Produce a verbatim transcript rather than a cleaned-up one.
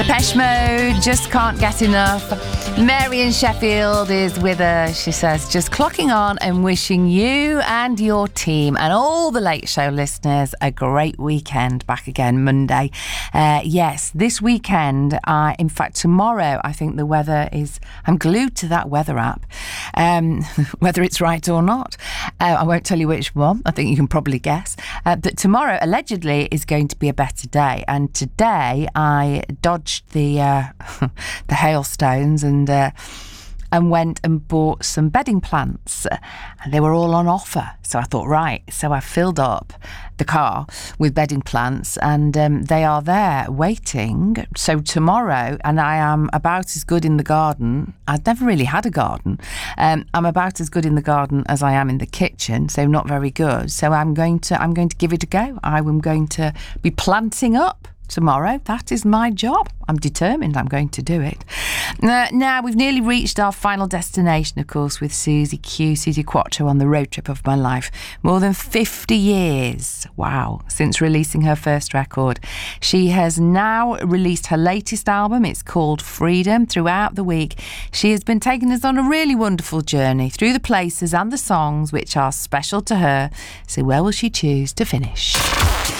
Depeche Mode, just can't get enough. Mary in Sheffield is with her. She says, just clocking on and wishing you and your team and all the Late Show listeners a great weekend. Back again Monday. Uh, yes, this weekend, uh, in fact, tomorrow, I think the weather is... I'm glued to that weather app, um, whether it's right or not. Uh, I won't tell you which one. I think you can probably guess. Uh, but tomorrow, allegedly, is going to be a better day. And today, I dodged the uh, the hailstones and uh, and went and bought some bedding plants, and they were all on offer. So I thought, right, so I filled up the car with bedding plants, and um, they are there waiting. So tomorrow, and I am about as good in the garden. I'd never really had a garden. Um, I'm about as good in the garden as I am in the kitchen, so not very good. So I'm going to I'm going to give it a go. I am going to be planting up tomorrow. That is my job. I'm determined I'm going to do it. Uh, now, we've nearly reached our final destination, of course, with Susie Q, Susie Quatro on the road trip of my life. More than fifty years, wow, since releasing her first record. She has now released her latest album. It's called Freedom. Throughout the week, she has been taking us on a really wonderful journey through the places and the songs which are special to her. So where will she choose to finish?